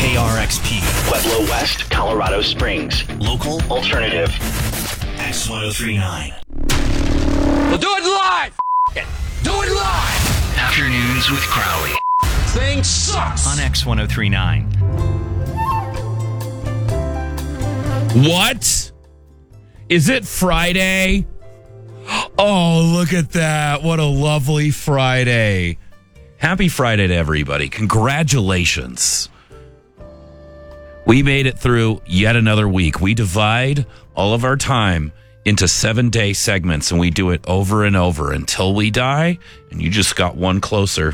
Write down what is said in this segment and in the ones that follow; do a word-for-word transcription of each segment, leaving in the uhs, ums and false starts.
K R X P. Pueblo West, Colorado Springs. Local Alternative. X ten thirty-nine. We'll do it live! F- it. Do it live! Afternoons with Crowley. Thing sucks! On X ten thirty-nine. What? Is it Friday? Oh, look at that. What a lovely Friday. Happy Friday to everybody. Congratulations. We made it through yet another week. We divide all of our time into seven-day segments, and we do it over and over until we die, and you just got one closer.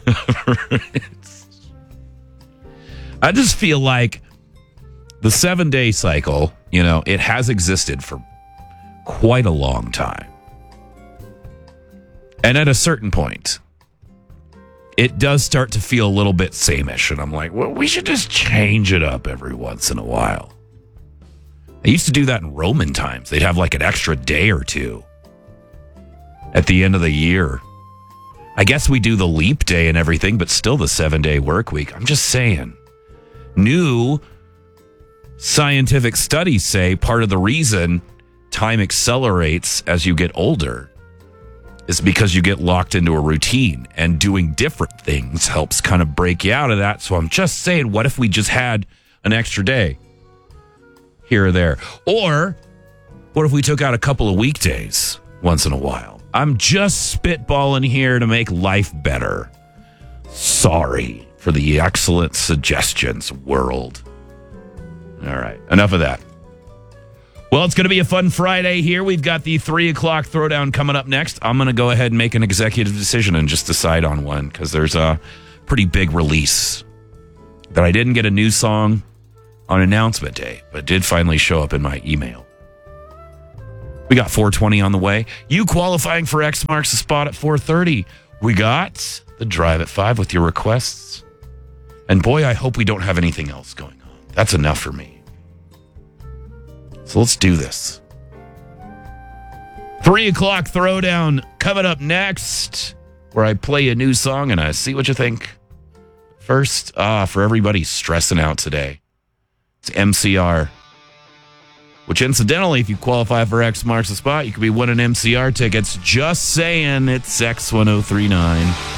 I just feel like the seven-day cycle, you know, it has existed for quite a long time. And at a certain point, it does start to feel a little bit same-ish. And I'm like, well, we should just change it up every once in a while. They used to do that in Roman times. They'd have like an extra day or two at the end of the year. I guess we do the leap day and everything, but still the seven-day work week. I'm just saying. New scientific studies say part of the reason time accelerates as you get older is because you get locked into a routine, and doing different things helps kind of break you out of that. So I'm just saying, what if we just had an extra day here or there? Or what if we took out a couple of weekdays once in a while? I'm just spitballing here to make life better. Sorry for the excellent suggestions, world. All right, enough of that. Well, it's going to be a fun Friday here. We've got the three o'clock throwdown coming up next. I'm going to go ahead and make an executive decision and just decide on one, because there's a pretty big release that I didn't get a new song on announcement day, but did finally show up in my email. We got four twenty on the way. You qualifying for X Marks the Spot at four thirty. We got the drive at five with your requests. And boy, I hope we don't have anything else going on. That's enough for me. So let's do this. Three o'clock throwdown coming up next, where I play a new song and I see what you think. First, ah, for everybody stressing out today, it's M C R. Which, incidentally, if you qualify for X Marks the Spot, you could be winning M C R tickets. Just saying, it's X ten thirty-nine.